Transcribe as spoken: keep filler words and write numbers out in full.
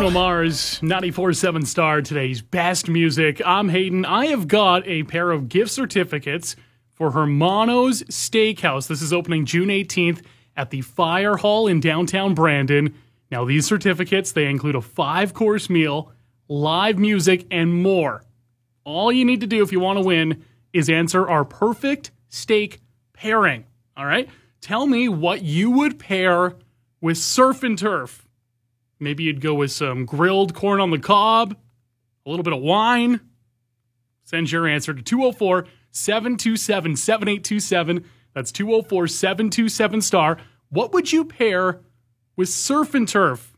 Bruno Mars, ninety-four point seven Star, today's best music. I'm Hayden. I have got a pair of gift certificates for Hermano's Steakhouse. This is opening June eighteenth at the Fire Hall in downtown Brandon. Now, these certificates, they include a five-course meal, live music, and more. All you need to do if you want to win is answer our perfect steak pairing. All right? Tell me what you would pair with surf and turf. Maybe you'd go with some grilled corn on the cob, a little bit of wine. Send your answer to two oh four, seven two seven, seven eight two seven. That's two oh four, seven two seven, star. What would you pair with surf and turf?